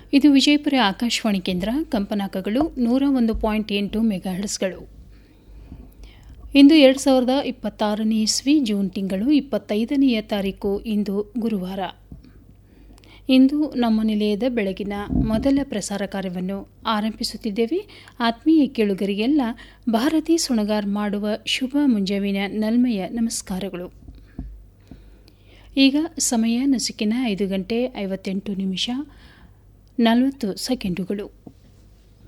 ಇದು ವಿಜಯಪುರ ಆಕಾಶವಾಣಿ ಕೇಂದ್ರ. ಕಂಪನಾಂಕಗಳು 101.8 ಮೆಗಾಹೆರ್ಟ್ಸ್ಗಳು. ಇಂದು 2026ನೇ ಇಸ್ವಿ ಜೂನ್ ತಿಂಗಳು 25ನೆಯ ತಾರೀಕು. ಇಂದು ಗುರುವಾರ. ಇಂದು ನಮ್ಮ ನಿಲಯದ ಬೆಳಗಿನ ಮೊದಲ ಪ್ರಸಾರ ಕಾರ್ಯವನ್ನು ಆರಂಭಿಸುತ್ತಿದ್ದೇವೆ. ಆತ್ಮೀಯ ಕೇಳುಗರಿಗೆಲ್ಲ ಭಾರತಿ ಸುಣಗಾರ್ ಮಾಡುವ ಶುಭ ಮುಂಜಾವಿನ ನಲ್ಮೆಯ ನಮಸ್ಕಾರಗಳು. ಈಗ ಸಮಯ ನಸುಕಿನ 5 ಗಂಟೆ 58 ನಿಮಿಷ 40 ಸೆಕೆಂಡುಗಳು.